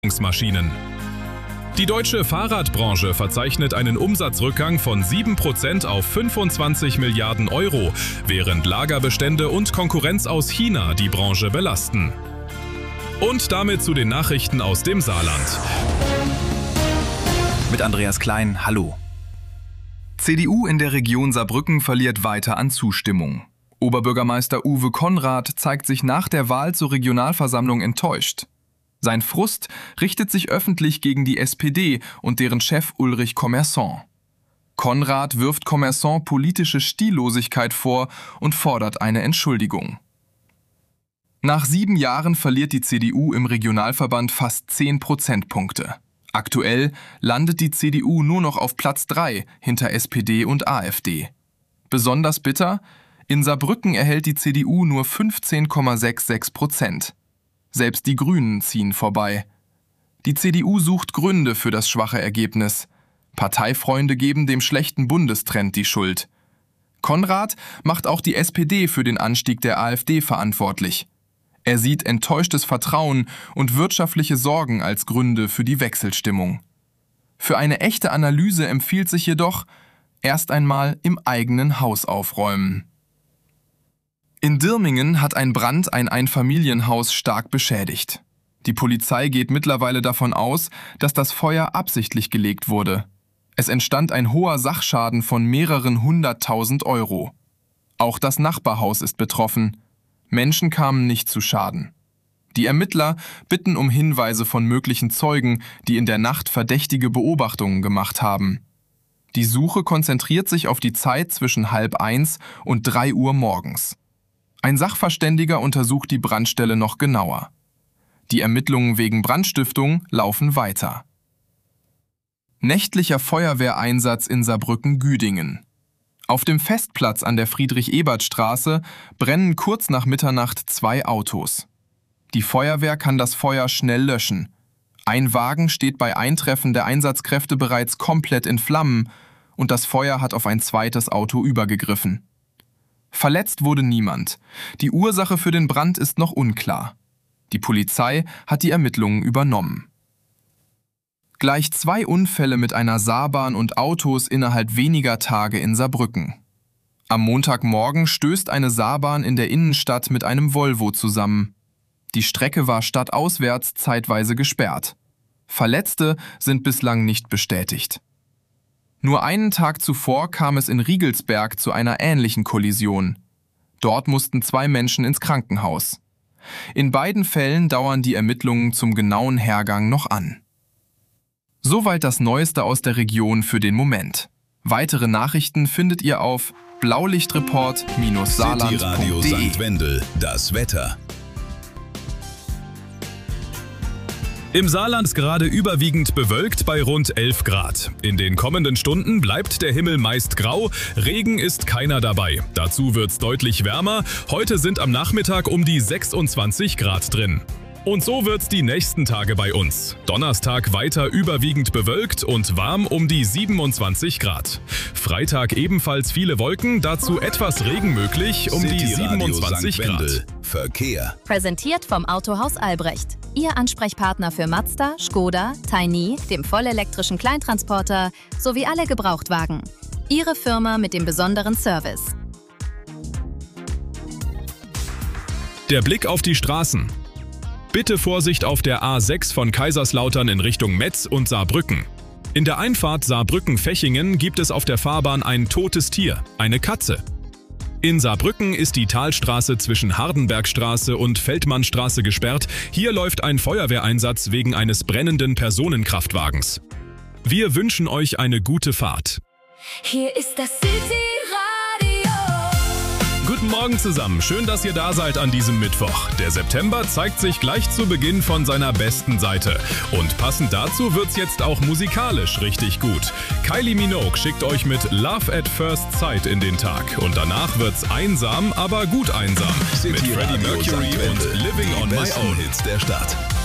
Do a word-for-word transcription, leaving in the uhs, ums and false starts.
Maschinen. Die deutsche Fahrradbranche verzeichnet einen Umsatzrückgang von sieben Prozent auf fünfundzwanzig Milliarden Euro, während Lagerbestände und Konkurrenz aus China die Branche belasten. Und damit zu den Nachrichten aus dem Saarland. Mit Andreas Klein, hallo. C D U in der Region Saarbrücken verliert weiter an Zustimmung. Oberbürgermeister Uwe Konrad zeigt sich nach der Wahl zur Regionalversammlung enttäuscht. Sein Frust richtet sich öffentlich gegen die S P D und deren Chef Ulrich Commerçant. Konrad wirft Commerçant politische Stillosigkeit vor und fordert eine Entschuldigung. Nach sieben Jahren verliert die C D U im Regionalverband fast zehn Prozentpunkte. Aktuell landet die C D U nur noch auf Platz drei hinter S P D und AfD. Besonders bitter: In Saarbrücken erhält die C D U nur fünfzehn Komma sechsundsechzig Prozent. Selbst die Grünen ziehen vorbei. Die C D U sucht Gründe für das schwache Ergebnis. Parteifreunde geben dem schlechten Bundestrend die Schuld. Konrad macht auch die S P D für den Anstieg der AfD verantwortlich. Er sieht enttäuschtes Vertrauen und wirtschaftliche Sorgen als Gründe für die Wechselstimmung. Für eine echte Analyse empfiehlt sich jedoch: erst einmal im eigenen Haus aufräumen. In Dirmingen hat ein Brand ein Einfamilienhaus stark beschädigt. Die Polizei geht mittlerweile davon aus, dass das Feuer absichtlich gelegt wurde. Es entstand ein hoher Sachschaden von mehreren hunderttausend Euro. Auch das Nachbarhaus ist betroffen. Menschen kamen nicht zu Schaden. Die Ermittler bitten um Hinweise von möglichen Zeugen, die in der Nacht verdächtige Beobachtungen gemacht haben. Die Suche konzentriert sich auf die Zeit zwischen halb eins und drei Uhr morgens. Ein Sachverständiger untersucht die Brandstelle noch genauer. Die Ermittlungen wegen Brandstiftung laufen weiter. Nächtlicher Feuerwehreinsatz in Saarbrücken-Güdingen. Auf dem Festplatz an der Friedrich-Ebert-Straße brennen kurz nach Mitternacht zwei Autos. Die Feuerwehr kann das Feuer schnell löschen. Ein Wagen steht bei Eintreffen der Einsatzkräfte bereits komplett in Flammen und das Feuer hat auf ein zweites Auto übergegriffen. Verletzt wurde niemand. Die Ursache für den Brand ist noch unklar. Die Polizei hat die Ermittlungen übernommen. Gleich zwei Unfälle mit einer Saarbahn und Autos innerhalb weniger Tage in Saarbrücken. Am Montagmorgen stößt eine Saarbahn in der Innenstadt mit einem Volvo zusammen. Die Strecke war stadtauswärts zeitweise gesperrt. Verletzte sind bislang nicht bestätigt. Nur einen Tag zuvor kam es in Riegelsberg zu einer ähnlichen Kollision. Dort mussten zwei Menschen ins Krankenhaus. In beiden Fällen dauern die Ermittlungen zum genauen Hergang noch an. Soweit das Neueste aus der Region für den Moment. Weitere Nachrichten findet ihr auf blaulichtreport Saarland punkt de. City Radio Sankt Wendel, das Wetter. Im Saarland ist gerade überwiegend bewölkt bei rund elf Grad. In den kommenden Stunden bleibt der Himmel meist grau, Regen ist keiner dabei. Dazu wird's deutlich wärmer, heute sind am Nachmittag um die sechsundzwanzig Grad drin. Und so wird's die nächsten Tage bei uns. Donnerstag weiter überwiegend bewölkt und warm um die siebenundzwanzig Grad. Freitag ebenfalls viele Wolken, dazu etwas Regen möglich um die siebenundzwanzig Grad. Verkehr. Präsentiert vom Autohaus Albrecht. Ihr Ansprechpartner für Mazda, Skoda, Tiny, dem vollelektrischen Kleintransporter sowie alle Gebrauchtwagen. Ihre Firma mit dem besonderen Service. Der Blick auf die Straßen. Bitte Vorsicht auf der A sechs von Kaiserslautern in Richtung Metz und Saarbrücken. In der Einfahrt Saarbrücken-Fechingen gibt es auf der Fahrbahn ein totes Tier, eine Katze. In Saarbrücken ist die Talstraße zwischen Hardenbergstraße und Feldmannstraße gesperrt. Hier läuft ein Feuerwehreinsatz wegen eines brennenden Personenkraftwagens. Wir wünschen euch eine gute Fahrt. Hier ist das City Radio. Guten Morgen zusammen, schön, dass ihr da seid an diesem Mittwoch. Der September zeigt sich gleich zu Beginn von seiner besten Seite. Und passend dazu wird's jetzt auch musikalisch richtig gut. Kylie Minogue schickt euch mit Love at First Sight in den Tag. Und danach wird's einsam, aber gut einsam. City Mit Freddie Radio Mercury Sankt Wendel, und Living die on My besten Own. Hits der Stadt.